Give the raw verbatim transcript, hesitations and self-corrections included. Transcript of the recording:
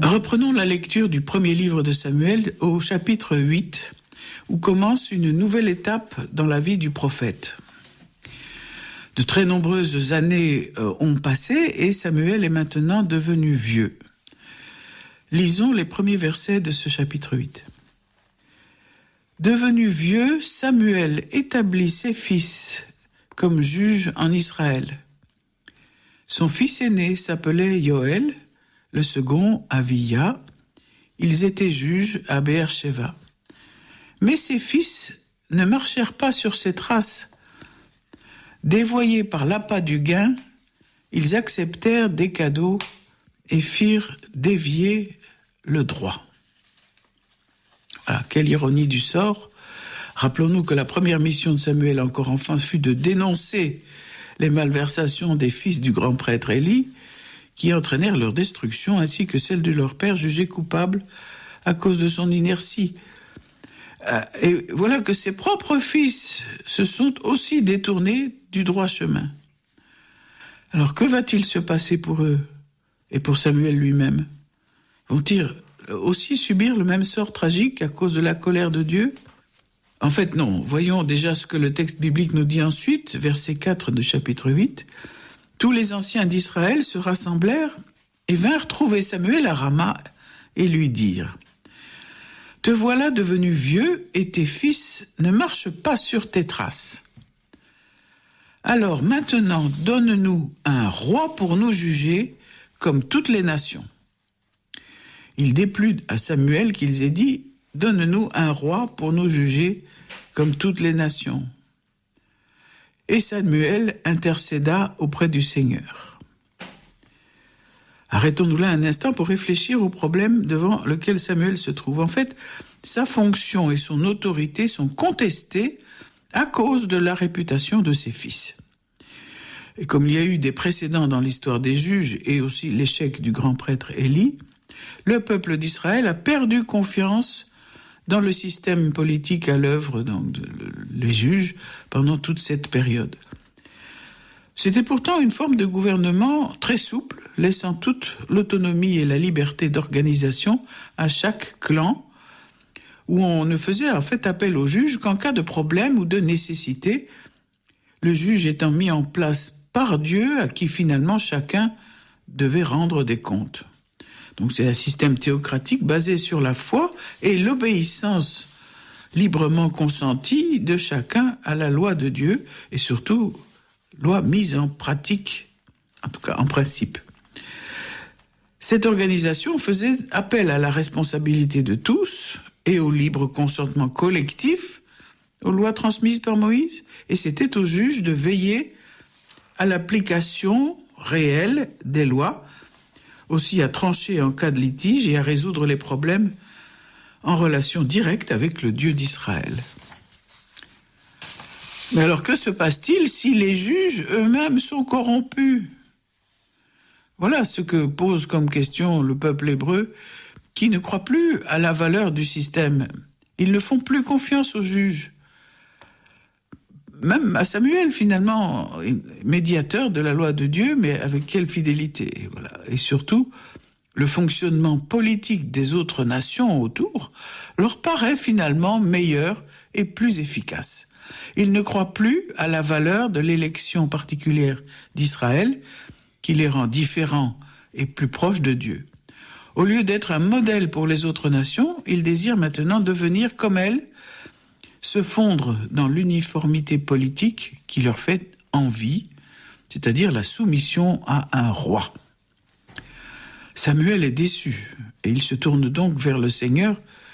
Reprenons la lecture du premier livre de Samuel au chapitre huit, où commence une nouvelle étape dans la vie du prophète. De très nombreuses années ont passé et Samuel est maintenant devenu vieux. Lisons les premiers versets de ce chapitre huit. Devenu vieux, Samuel établit ses fils comme juges en Israël. Son fils aîné s'appelait Yoël, le second Aviya. Ils étaient juges à Beer-Sheva. Mais ses fils ne marchèrent pas sur ses traces. Dévoyés par l'appât du gain, ils acceptèrent des cadeaux et firent dévier le droit. Voilà, quelle ironie du sort. Rappelons-nous que la première mission de Samuel, encore enfant, fut de dénoncer les malversations des fils du grand prêtre Élie, qui entraînèrent leur destruction, ainsi que celle de leur père jugé coupable à cause de son inertie. Et voilà que ses propres fils se sont aussi détournés du droit chemin. Alors que va-t-il se passer pour eux et pour Samuel lui-même? Vont-ils aussi subir le même sort tragique à cause de la colère de Dieu? En fait, non. Voyons déjà ce que le texte biblique nous dit ensuite, verset quatre de chapitre huit. Tous les anciens d'Israël se rassemblèrent et vinrent trouver Samuel à Rama et lui dirent: « Te voilà devenu vieux et tes fils ne marchent pas sur tes traces. Alors maintenant, donne-nous un roi pour nous juger comme toutes les nations. » Il déplut à Samuel qu'ils aient dit: « Donne-nous un roi pour nous juger comme toutes les nations. » Et Samuel intercéda auprès du Seigneur. Arrêtons-nous là un instant pour réfléchir au problème devant lequel Samuel se trouve. En fait, sa fonction et son autorité sont contestées à cause de la réputation de ses fils. Et comme il y a eu des précédents dans l'histoire des juges et aussi l'échec du grand prêtre Élie, le peuple d'Israël a perdu confiance dans le système politique à l'œuvre, donc de, le, les juges, pendant toute cette période. C'était pourtant une forme de gouvernement très souple, laissant toute l'autonomie et la liberté d'organisation à chaque clan, où on ne faisait en fait appel au juge qu'en cas de problème ou de nécessité, le juge étant mis en place par Dieu, à qui finalement chacun devait rendre des comptes. Donc c'est un système théocratique basé sur la foi et l'obéissance librement consentie de chacun à la loi de Dieu, et surtout loi mise en pratique, en tout cas en principe. Cette organisation faisait appel à la responsabilité de tous et au libre consentement collectif aux lois transmises par Moïse, et c'était aux juges de veiller à l'application réelle des lois, aussi à trancher en cas de litige et à résoudre les problèmes en relation directe avec le Dieu d'Israël. Mais alors que se passe-t-il si les juges eux-mêmes sont corrompus? Voilà ce que pose comme question le peuple hébreu, qui ne croit plus à la valeur du système. Ils ne font plus confiance aux juges. Même à Samuel, finalement, médiateur de la loi de Dieu, mais avec quelle fidélité, voilà. Et surtout, le fonctionnement politique des autres nations autour leur paraît finalement meilleur et plus efficace. Ils ne croient plus à la valeur de l'élection particulière d'Israël, qui les rend différents et plus proches de Dieu. Au lieu d'être un modèle pour les autres nations, ils désirent maintenant devenir comme elles, se fondre dans l'uniformité politique qui leur fait envie, c'est-à-dire la soumission à un roi. Samuel est déçu et il se tourne donc vers le Seigneur